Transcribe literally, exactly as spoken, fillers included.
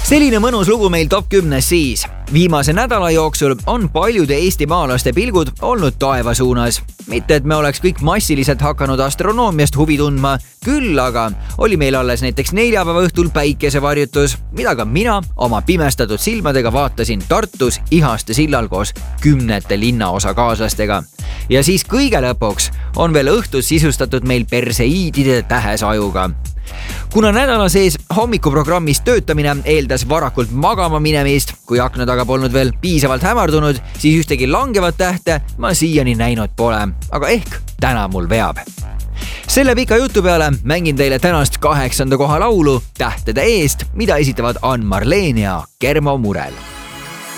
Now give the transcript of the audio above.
Selline mõnus lugu meil top kümnes siis. Viimase nädala jooksul on paljude eestimaalaste pilgud olnud taeva suunas. Mitte, et me oleks kõik massiliselt hakanud astronoomiast huvi tundma, küll aga oli meil alles näiteks neljapäeva õhtul päikesevarjutus, mida ka mina oma pimestatud silmadega vaatasin Tartus Ihaste sillal koos kümnete linnaosa kaaslastega. Ja siis kõige lõpuks on veel õhtus sisustatud meil perseiidide tähesajuga. Kuna nädala sees hommikuprogrammis töötamine eeldas varakult magama minemist, kui akna taga polnud veel piisavalt hämardunud, siis ühtegi langevat tähte ma siiani näinud pole, aga ehk täna mul veab. Selle pika jutu peale mängin teile tänast kaheksanda koha laulu Tähtede eest, mida esitavad Ann-Marleen ja Germo Murel.